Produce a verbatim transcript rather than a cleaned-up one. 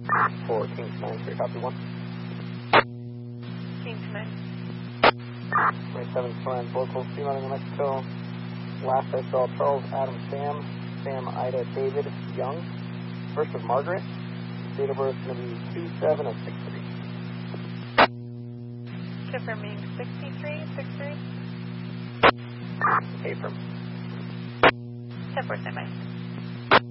For Kings nine three, copy one. Kings nine. twenty-seven Soren, local, Fremont, New Mexico. Last I saw Charles Adam Sam, Sam Ida David Young. First of Margaret. Date of birth is going to be two seven of six three. Confirming sixty-three, six three. Affirm. ten four, stand by.